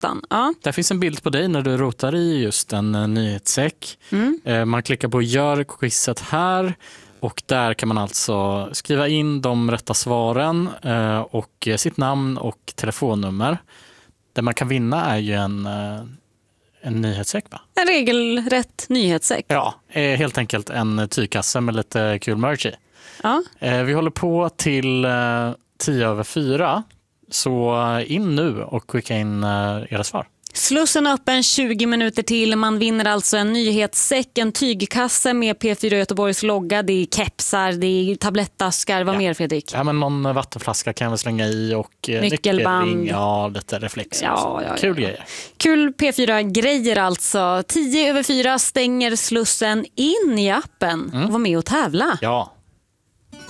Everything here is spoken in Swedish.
attan. Ja. Där finns en bild på dig när du rotar i just en nyhetssäck. Man klickar på gör quizet här och där kan man alltså skriva in de rätta svaren och sitt namn och telefonnummer. Det man kan vinna är ju en nyhetssäck, va? En regelrätt nyhetssäck. Ja, helt enkelt en tygkasse med lite kul merch i. Ja. Vi håller på till 4:10, så in nu och skicka in era svar. Slussen är öppen 20 minuter till. Man vinner alltså en nyhetssäck, en tygkasse med P4 Göteborgs logga. Det är kepsar, det är tablettaskar. Vad mer, Fredrik? Ja, men någon vattenflaska kan vi slänga i och nyckelband. Ja, lite reflex. Ja. Kul grejer. Kul P4-grejer alltså. 4:10 stänger Slussen in i appen och var med och tävla. Ja.